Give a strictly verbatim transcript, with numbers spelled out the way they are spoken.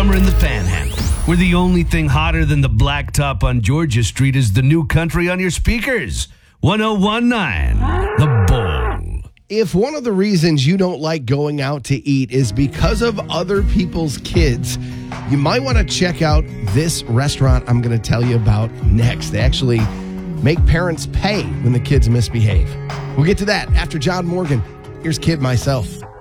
summer in the Panhandle, where the only thing hotter than the blacktop on Georgia Street is the new country on your speakers. one oh one point nine, The Bull. If one of the reasons you don't like going out to eat is because of other people's kids, you might want to check out this restaurant I'm going to tell you about next. They actually make parents pay when the kids misbehave. We'll get to that after John Morgan. Here's Kid Myself.